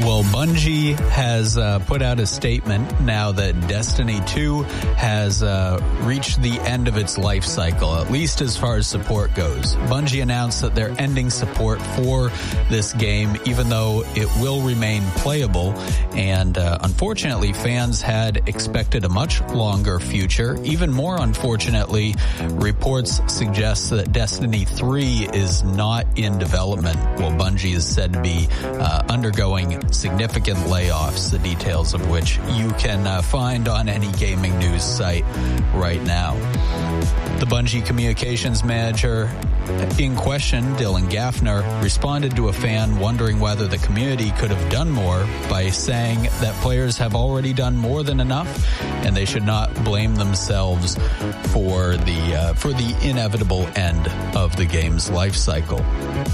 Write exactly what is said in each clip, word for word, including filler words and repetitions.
Well, Bungie has uh, put out a statement now that Destiny two has uh, reached the end of its life cycle, at least as far as support goes. Bungie announced that they're ending support for this game, even though it will remain playable. And uh, unfortunately, fans had expected a much longer future. Even more unfortunately, reports suggest that Destiny three is not in development, while Bungie is said to be uh, undergoing significant layoffs, the details of which you can uh, find on any gaming news site right now. The Bungie communications manager in question, Dylan Gaffner, responded to a fan wondering whether the community could have done more by saying that players have already done more than enough and they should not blame themselves for the uh, for the inevitable end of the game's life cycle.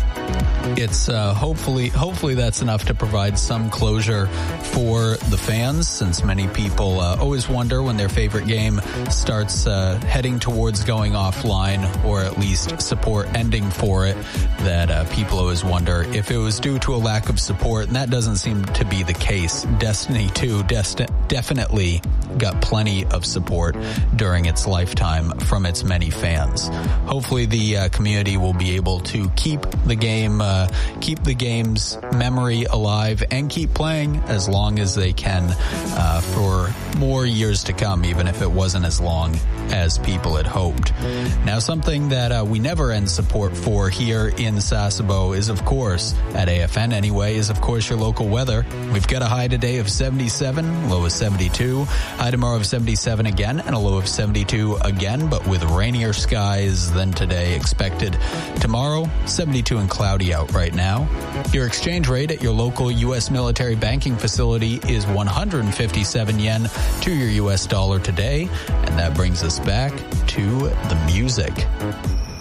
It's uh, hopefully hopefully that's enough to provide some closure for the fans, since many people uh, always wonder when their favorite game starts uh, heading towards going offline, or at least support ending for it, that uh, people always wonder if it was due to a lack of support, and that doesn't seem to be the case. Destiny two desti- definitely got plenty of support during its lifetime from its many fans. Hopefully the uh, community will be able to keep the game uh, keep the game's memory alive and keep playing as long as they can uh, for more years to come, even if it wasn't as long as people had hoped. Now, something that uh, we never end support for here in Sasebo is, of course, at A F N anyway, is, of course, your local weather. We've got a high today of seventy-seven, low of seventy-two, high tomorrow of seventy-seven again, and a low of seventy-two again, but with rainier skies than today expected. Tomorrow, seventy-two and cloudy out right now. Your exchange rate at your local U S military banking facility is one hundred fifty-seven yen to your U S dollar today, and that brings us back to the music.